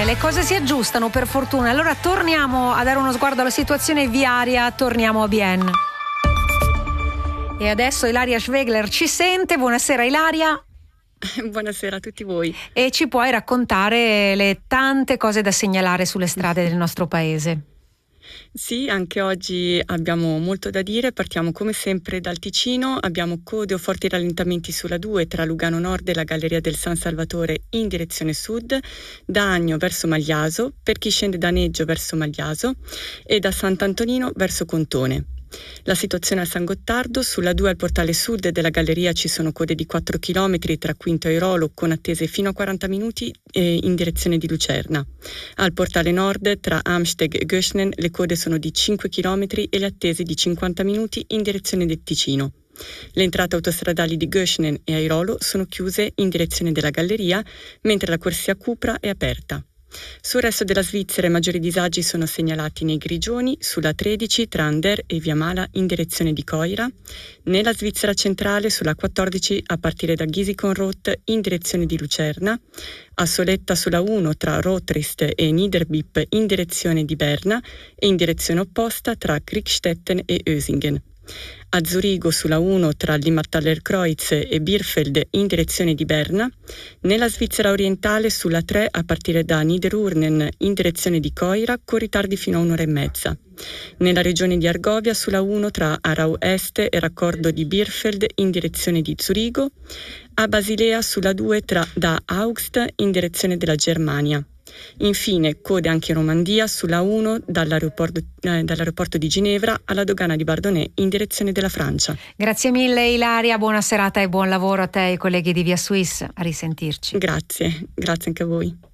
le cose si aggiustano per fortuna. Allora torniamo a dare uno sguardo alla situazione viaria, torniamo a Bienne. E adesso Ilaria Schwegler ci sente. Buonasera Ilaria. Buonasera a tutti voi. E ci puoi raccontare le tante cose da segnalare sulle strade del nostro paese? Sì, anche oggi abbiamo molto da dire. Partiamo come sempre dal Ticino. Abbiamo code o forti rallentamenti sulla 2 tra Lugano Nord e la Galleria del San Salvatore in direzione sud, da Agno verso Magliaso, per chi scende da Neggio verso Magliaso e da Sant'Antonino verso Contone. La situazione a San Gottardo: sulla 2 al portale sud della galleria ci sono code di 4 km tra Quinto e Airolo, con attese fino a 40 minuti in direzione di Lucerna. Al portale nord tra Amsteg e Göschnen le code sono di 5 km e le attese di 50 minuti in direzione del Ticino. Le entrate autostradali di Göschnen e Airolo sono chiuse in direzione della galleria, mentre la corsia Cupra è aperta. Sul resto della Svizzera i maggiori disagi sono segnalati nei Grigioni, sulla 13 tra Ander e Via Mala in direzione di Coira, nella Svizzera centrale sulla 14 a partire da Giesikon-Roth in direzione di Lucerna, a Soletta sulla 1 tra Rotrist e Niederbipp in direzione di Berna e in direzione opposta tra Kriegstetten e Ösingen. A Zurigo sulla 1 tra Limmattaler-Kreuz e Birfeld in direzione di Berna, nella Svizzera orientale sulla 3 a partire da Niederurnen in direzione di Coira con ritardi fino a un'ora e mezza. Nella regione di Argovia sulla 1 tra Arau Est e raccordo di Birfeld in direzione di Zurigo, a Basilea sulla 2 da Augst in direzione della Germania. Infine code anche in Romandia sulla 1 dall'aeroporto di Ginevra alla dogana di Bardonnay in direzione della Francia. Grazie mille Ilaria, buona serata e buon lavoro a te e ai colleghi di Via Suisse, a risentirci. Grazie anche a voi.